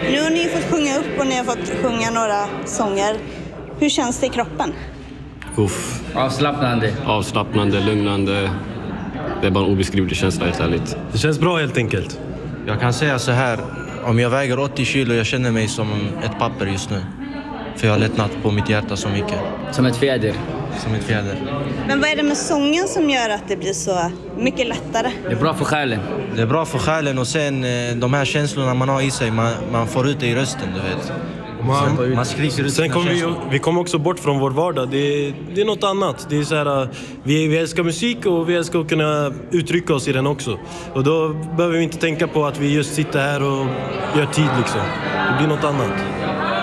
Nu har ni fått sjunga upp och ni har fått sjunga några sånger. Hur känns det i kroppen? Uff. Avslappnande, lugnande. Det är bara en obeskrivlig känsla, helt ärligt. Det känns bra helt enkelt. Jag kan säga så här, om jag väger 80 kilo, jag känner mig som ett papper just nu. För jag har lättnat på mitt hjärta så mycket. Som ett fjäder. Som ett fjäder. Men vad är det med sången som gör att det blir så mycket lättare? Det är bra för själen. Det är bra för själen och sen de här känslorna man har i sig, man får ut det i rösten, du vet. Man skriker ut. Sen kommer vi kommer också bort från vår vardag. Det är något annat. Det är så här, vi älskar musik och vi älskar att kunna uttrycka oss i den också. Och då behöver vi inte tänka på att vi just sitter här och gör tid liksom. Det blir något annat.